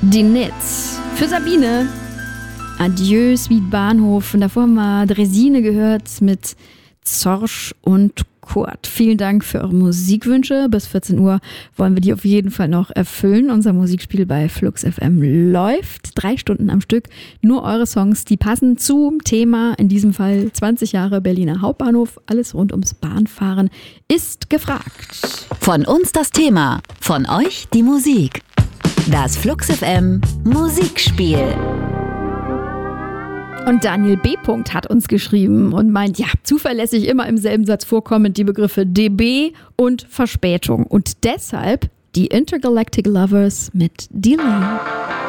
Die Nits. Für Sabine. Adieu, Sweet Bahnhof. Und davor haben wir Dresine gehört mit Zorsch und Kurt. Vielen Dank für eure Musikwünsche. Bis 14 Uhr wollen wir die auf jeden Fall noch erfüllen. Unser Musikspiel bei Flux FM läuft 3 Stunden am Stück. Nur eure Songs, die passen zum Thema. In diesem Fall 20 Jahre Berliner Hauptbahnhof. Alles rund ums Bahnfahren ist gefragt. Von uns das Thema, von euch die Musik. Das Flux FM Musikspiel. Und Daniel B. hat uns geschrieben und meint, ja, zuverlässig immer im selben Satz vorkommend die Begriffe DB und Verspätung. Und deshalb die Intergalactic Lovers mit Delay.